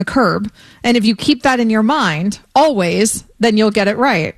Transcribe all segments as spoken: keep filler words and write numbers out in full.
the curb. And if you keep that in your mind always, then you'll get it right.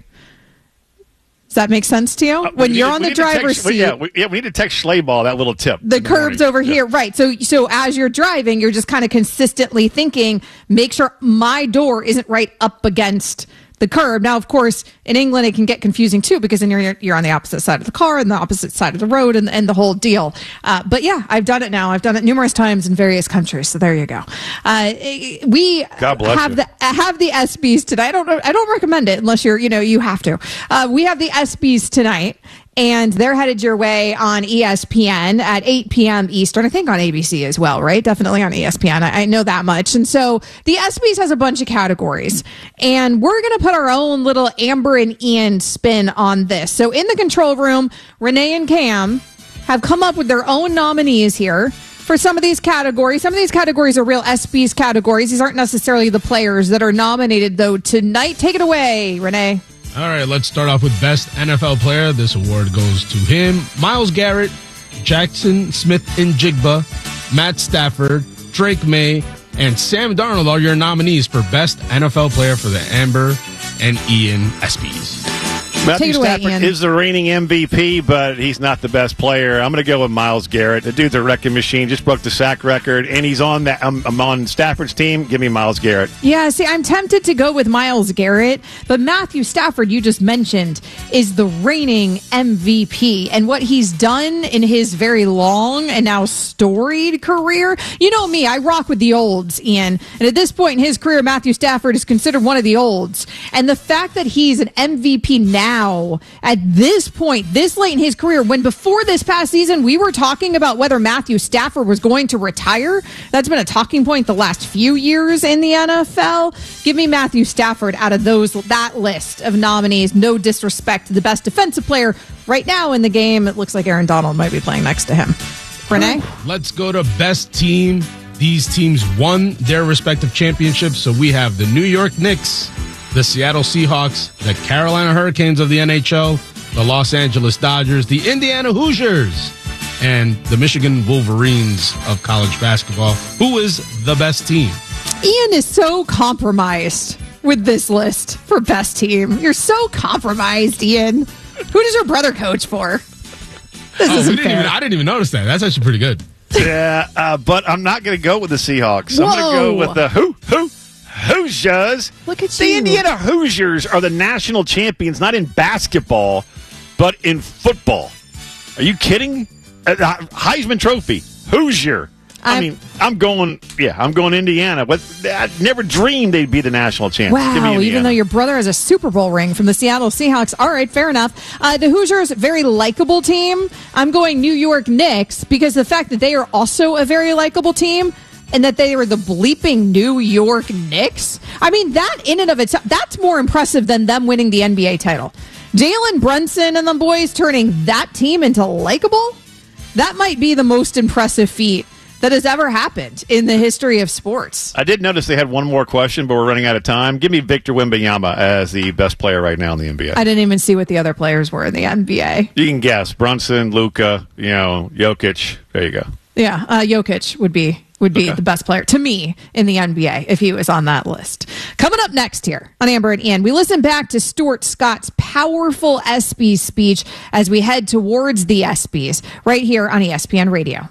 Does that make sense to you? Uh, when need, you're on the driver's text, seat. Yeah we, yeah, we need to text Schleyball that little tip. The curb's over yeah. here. Right. So, so as you're driving, you're just kind of consistently thinking, make sure my door isn't right up against the curb. Now, of course, in England, it can get confusing too, because then you're you're on the opposite side of the car and the opposite side of the road and, and the whole deal. Uh, but yeah, I've done it now. I've done it numerous times in various countries. So there you go. Uh, we God bless have you. the have the S Bs today. I don't I don't recommend it unless you're you know you have to. Uh, we have the S Bs tonight. And they're headed your way on E S P N at eight p.m. Eastern. I think on A B C as well, right? Definitely on E S P N. I, I know that much. And so the ESPYs has a bunch of categories. And we're going to put our own little Amber and Ian spin on this. So in the control room, Renee and Cam have come up with their own nominees here for some of these categories. Some of these categories are real S Bs categories. These aren't necessarily the players that are nominated, though, tonight. Take it away, Renee. All right, let's start off with Best N F L Player. This award goes to him. Myles Garrett, Jackson Smith-Njigba, Matt Stafford, Drake May, and Sam Darnold are your nominees for Best N F L Player for the Amber and Ian ESPYs. Matthew away, Stafford Ian. is the reigning M V P, but he's not the best player. I'm going to go with Myles Garrett. The dude's a wrecking machine, just broke the sack record, and he's on that. I'm, I'm on Stafford's team. Give me Myles Garrett. Yeah, see, I'm tempted to go with Myles Garrett, but Matthew Stafford, you just mentioned, is the reigning M V P. And what he's done in his very long and now storied career, you know me, I rock with the olds, Ian. And at this point in his career, Matthew Stafford is considered one of the olds. And the fact that he's an M V P now, at this point, this late in his career, when before this past season, we were talking about whether Matthew Stafford was going to retire. That's been a talking point the last few years in the N F L. Give me Matthew Stafford out of those that list of nominees. No disrespect to the best defensive player right now in the game. It looks like Aaron Donald might be playing next to him. Renee? Let's go to Best Team. These teams won their respective championships. So we have the New York Knicks, the Seattle Seahawks, the Carolina Hurricanes of the N H L, the Los Angeles Dodgers, the Indiana Hoosiers, and the Michigan Wolverines of college basketball. Who is the best team? Ian is so compromised with this list for best team. You're so compromised, Ian. Who does your brother coach for? This oh, isn't didn't fair. even, I didn't even notice that. That's actually pretty good. Yeah, uh, but I'm not going to go with the Seahawks. I'm going to go with the who, who, Hoosiers. Look at the you. Indiana Hoosiers are the national champions, not in basketball, but in football. Are you kidding? Uh, Heisman Trophy, Hoosier. I I'm, mean, I'm going, yeah, I'm going Indiana. But I never dreamed they'd be the national champions. Wow, even though your brother has a Super Bowl ring from the Seattle Seahawks. All right, fair enough. Uh, the Hoosiers, very likable team. I'm going New York Knicks because the fact that they are also a very likable team and that they were the bleeping New York Knicks. I mean, that in and of itself, that's more impressive than them winning the N B A title. Jalen Brunson and the boys turning that team into likable, that might be the most impressive feat that has ever happened in the history of sports. I did notice they had one more question, but we're running out of time. Give me Victor Wembanyama as the best player right now in the N B A. I didn't even see what the other players were in the N B A. You can guess. Brunson, Luka, you know, Jokic. There you go. Yeah, uh, Jokic would be would be Okay. the best player to me in the N B A if he was on that list. Coming up next here on Amber and Ian, we listen back to Stuart Scott's powerful ESPYs speech as we head towards the ESPYs right here on E S P N Radio.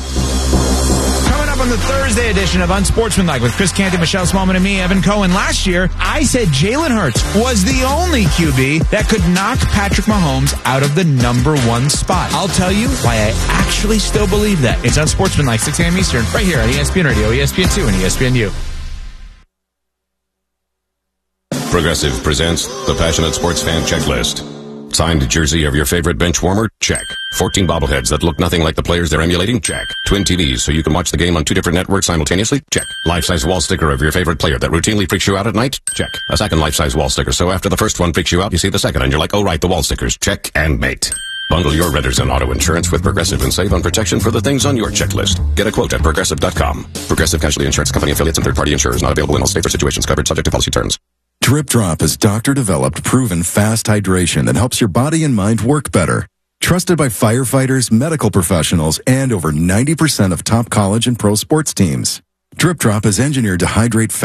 Coming up on the Thursday edition of Unsportsmanlike with Chris Canty, Michelle Smallman, and me, Evan Cohen. Last year, I said Jalen Hurts was the only Q B that could knock Patrick Mahomes out of the number one spot. I'll tell you why I actually still believe that. It's Unsportsmanlike, six a.m. Eastern, right here on E S P N Radio, E S P N two, and E S P N U. Progressive presents the Passionate Sports Fan Checklist. Signed jersey of your favorite bench warmer? Check. fourteen bobbleheads that look nothing like the players they're emulating? Check. Twin T Vs so you can watch the game on two different networks simultaneously? Check. Life-size wall sticker of your favorite player that routinely freaks you out at night? Check. A second life-size wall sticker so after the first one freaks you out, you see the second and you're like, oh right, the wall stickers. Check and mate. Bundle your renters and auto insurance with Progressive and save on protection for the things on your checklist. Get a quote at Progressive dot com. Progressive Casualty Insurance Company affiliates and third-party insurers not available in all states or situations covered subject to policy terms. Drip Drop is doctor-developed, proven fast hydration that helps your body and mind work better. Trusted by firefighters, medical professionals, and over ninety percent of top college and pro sports teams. Drip Drop is engineered to hydrate